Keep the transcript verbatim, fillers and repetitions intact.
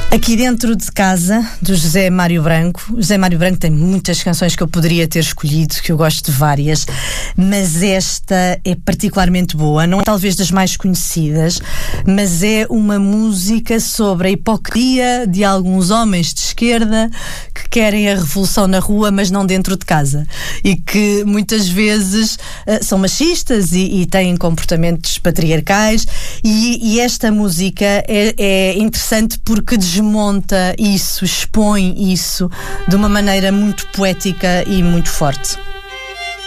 Aqui dentro de casa, do José Mário Branco. O José Mário Branco tem muitas canções que eu poderia ter escolhido, que eu gosto de várias, mas esta é particularmente boa. Não é talvez das mais conhecidas, mas é uma música sobre a hipocrisia de alguns homens de esquerda que querem a revolução na rua, mas não dentro de casa. E que muitas vezes uh, são machistas e, e têm comportamentos patriarcais. E, e esta música é, é interessante porque desmonta isso, expõe isso de uma maneira muito poética e muito forte.